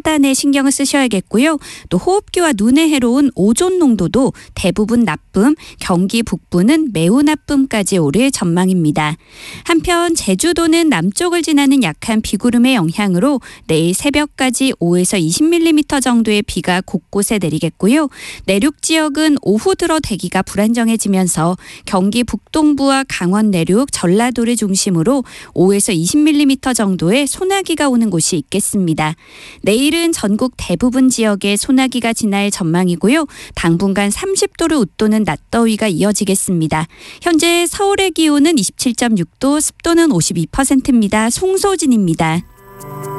차단에 신경을 쓰셔야겠고요. 또 호흡기와 눈에 해로운 오존 농도도 대부분 나쁨, 경기 북부는 매우 나쁨까지 오를 전망입니다. 한편 제주도는 남쪽을 지나는 약한 비구름의 영향으로 내일 새벽까지 5에서 20mm 정도의 비가 곳곳에 내리겠고요. 내륙 지역은 오후 들어 대기가 불안정해지면서 경기 북동부와 강원 내륙, 전라도를 중심으로 5에서 20mm 정도의 소나기가 오는 곳이 있겠습니다. 내일은 전국 대부분 지역에 소나기가 지날 전망이고요. 당분간 30도를 웃도는 낮더위가 이어지겠습니다. 현재 서울의 기온은 27.6도, 습도는 52%입니다. 송소진입니다.